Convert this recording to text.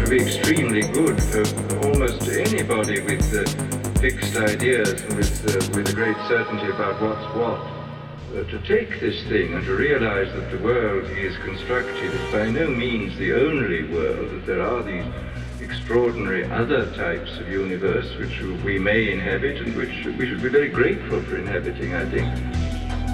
to be extremely good for almost anybody with fixed ideas and with a great certainty about what's what. To take this thing and to realize that the world he has constructed is by no means the only world, that there are these extraordinary other types of universe which we may inhabit and which we should be very grateful for inhabiting, I think.